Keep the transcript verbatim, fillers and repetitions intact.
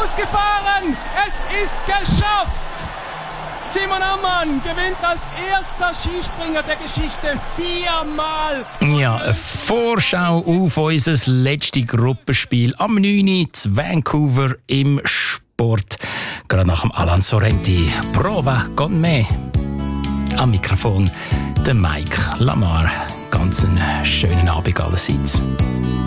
ausgefahren. Es ist geschafft. Simon Ammann gewinnt als erster Skispringer der Geschichte viermal. Ja, eine Vorschau auf unser letztes Gruppenspiel am neun Uhr zu Vancouver im Sport. Gerade nach dem Alain Sorrenti. Prova con me. Am Mikrofon der Mike Lamar. Ganz einen schönen Abend allerseits.